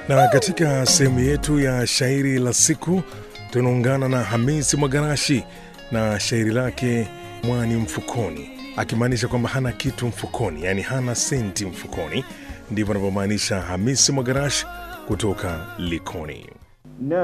Na katika sehemu yetu ya shairi la siku tunaungana na Hamisi Mwagarashi na shairi lake Mwani Mfukoni, akimaanisha kwamba hana kitu mfukoni, yani hana senti mfukoni. Ndivyo anavyomaanisha Hamisi Mwagarashi kutoka Likoni.